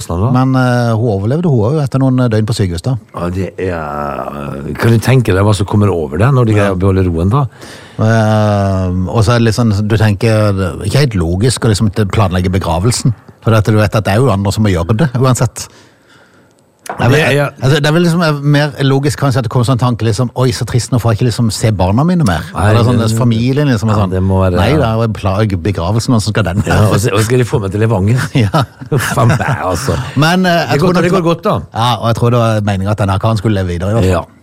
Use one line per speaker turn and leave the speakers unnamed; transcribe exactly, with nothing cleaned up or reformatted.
kostnader da.
Men uh, hun overlevde hun jo etter noen døgn på sykehus da.
Ja, det er... Kan du tenke deg hva som kommer over det når de greier å beholde roen da?
Uh, og så er det litt sånn, du tenker, ikke helt logisk å liksom planlegge begravelsen. For at du vet at det er jo andre som må gjøre det, uansett. Jeg, jeg, jeg, altså, det er vel liksom mer logisk kanskje at det kommer sånn tanke liksom, oi, så trist, nå får jeg ikke liksom se barna mine mer. Nei, eller sånn, det, familien liksom,
ja,
sånn,
det må være,
nei, det er jo plag, begravelsen, og så skal den
ja, og, så, og skal de få meg til Levanger.
Ja.
Faen meg, altså.
Men, uh, jeg
det,
tror
godt, det går godt da.
Ja, og jeg tror det var meningen at denne karen skulle leve videre i hvert fall.
Ja.